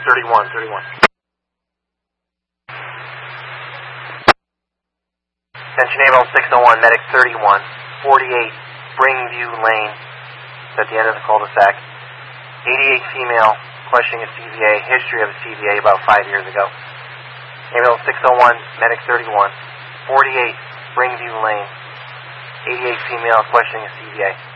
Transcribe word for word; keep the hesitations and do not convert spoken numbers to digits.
thirty-one, thirty-one. Attention ambulance six oh one, medic thirty-one, forty-eight, Springview Lane. It's at the end of the cul-de-sac. eighty-eight female, questioning a C V A, history of a C V A about five years ago. Ambulance six oh one, medic thirty-one, forty-eight, Springview Lane. eighty-eight female, questioning a C V A.